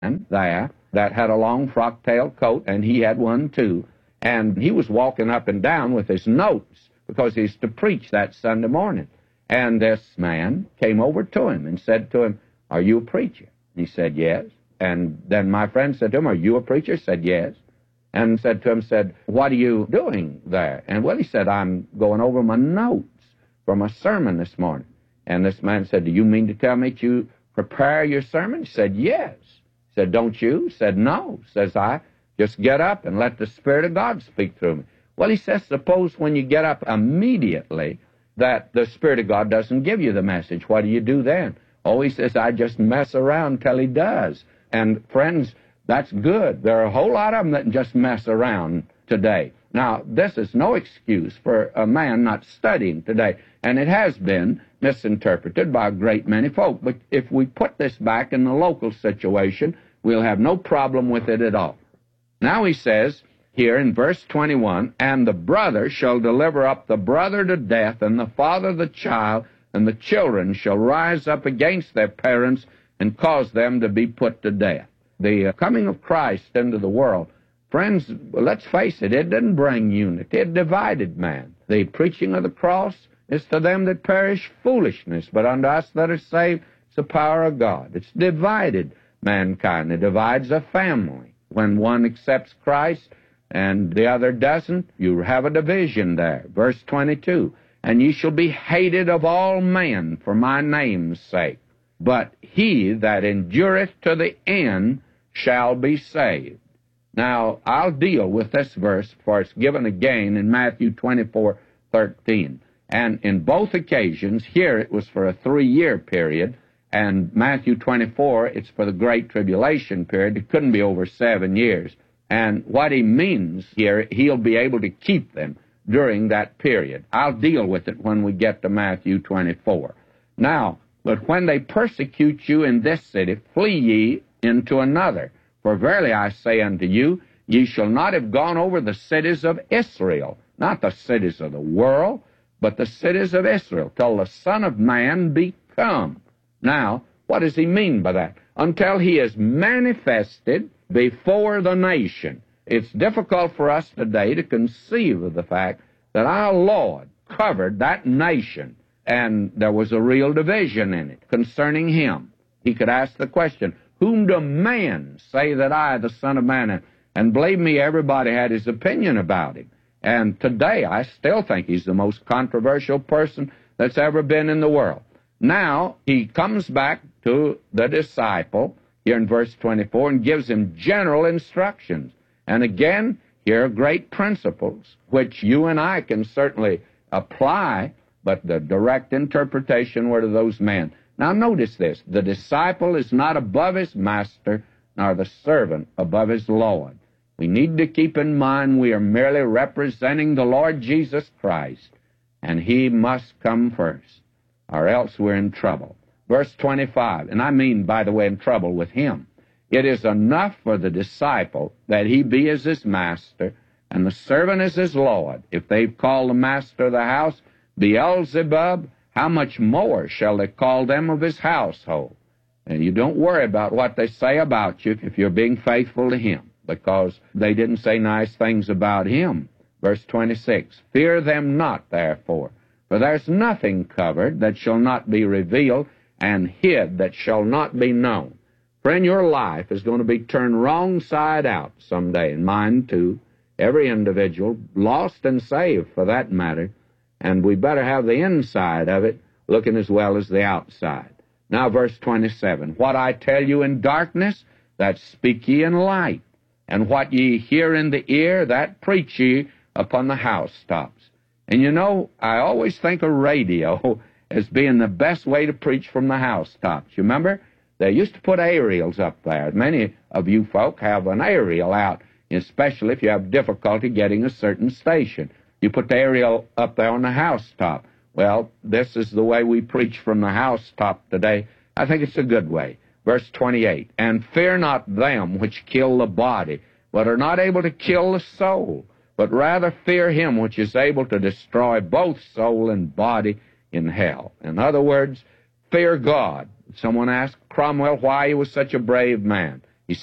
there that had a long frock-tailed coat, and he had one too. And he was walking up and down with his notes because he's to preach that Sunday morning. And this man came over to him and said to him, "Are you a preacher?" He said, "Yes." And then my friend said to him, "Are you a preacher?" He said, "Yes." And said to him, "What are you doing there?" And he said, "I'm going over my notes from a sermon this morning." And this man said, "Do you mean to tell me that you prepare your sermon?" He said, "Yes." He said, "Don't you?" He said, "No." Says I, "Just get up and let the Spirit of God speak through me." He says, suppose when you get up immediately that the Spirit of God doesn't give you the message, what do you do then? He says, "I just mess around till he does." And friends, that's good. There are a whole lot of them that just mess around today. Now, this is no excuse for a man not studying today, and it has been misinterpreted by a great many folk. But if we put this back in the local situation, we'll have no problem with it at all. Now he says here in verse 21, "And the brother shall deliver up the brother to death, and the father the child, and the children shall rise up against their parents and cause them to be put to death." The coming of Christ into the world, friends, let's face it, it didn't bring unity. It divided man. The preaching of the cross is to them that perish foolishness, but unto us that are saved, it's the power of God. It's divided mankind. It divides a family. When one accepts Christ and the other doesn't, you have a division there. Verse 22, "And ye shall be hated of all men for my name's sake, but he that endureth to the end shall be saved." Now, I'll deal with this verse, for it's given again in Matthew 24:13. And in both occasions, here it was for a 3-year period, and Matthew 24, it's for the Great Tribulation period. It couldn't be over 7 years. And what he means here, he'll be able to keep them during that period. I'll deal with it when we get to Matthew 24. Now, "But when they persecute you in this city, flee ye into another. For verily I say unto you, ye shall not have gone over the cities of Israel," not the cities of the world, but the cities of Israel, "till the Son of Man be come." Now, what does he mean by that? Until he is manifested before the nation. It's difficult for us today to conceive of the fact that our Lord covered that nation, and there was a real division in it concerning him. He could ask the question, "Whom do men say that I, the Son of Man, am?" And believe me, everybody had his opinion about him. And today, I still think he's the most controversial person that's ever been in the world. Now, he comes back to the disciple here in verse 24 and gives him general instructions. And again, here are great principles, which you and I can certainly apply, but the direct interpretation were to those men. Now, notice this. The disciple is not above his master, nor the servant above his Lord. We need to keep in mind we are merely representing the Lord Jesus Christ, and he must come first, or else we're in trouble. Verse 25, and I mean, by the way, in trouble with him. "It is enough for the disciple that he be as his master, and the servant as his Lord. If they've called the master of the house Beelzebub, how much more shall they call them of his household?" And you don't worry about what they say about you if you're being faithful to him, because they didn't say nice things about him. Verse 26, "Fear them not, therefore, for there's nothing covered that shall not be revealed, and hid that shall not be known." Friend, your life is going to be turned wrong side out someday, and mine too. Every individual, lost and saved for that matter, and we better have the inside of it looking as well as the outside. Now, verse 27, "What I tell you in darkness, that speak ye in light, and what ye hear in the ear, that preach ye upon the housetops." And you know, I always think of radio as being the best way to preach from the housetops. You remember? They used to put aerials up there. Many of you folk have an aerial out, especially if you have difficulty getting a certain station. You put the aerial up there on the housetop. Well, this is the way we preach from the housetop today. I think it's a good way. Verse 28, "And fear not them which kill the body, but are not able to kill the soul, but rather fear him which is able to destroy both soul and body in hell." In other words, fear God. Someone asked Cromwell why he was such a brave man.